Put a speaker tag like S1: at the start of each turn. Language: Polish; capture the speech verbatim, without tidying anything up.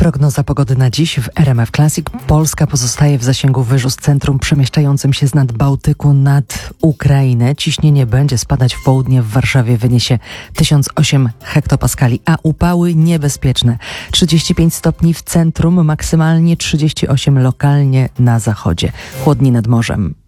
S1: Prognoza pogody na dziś w R M F Classic. Polska pozostaje w zasięgu wyżu z centrum przemieszczającym się z nad Bałtyku nad Ukrainę. Ciśnienie będzie spadać w południe, w Warszawie wyniesie tysiąc osiem hektopaskali, a upały niebezpieczne. trzydzieści pięć stopni w centrum, maksymalnie trzydzieści osiem lokalnie na zachodzie. Chłodni nad morzem.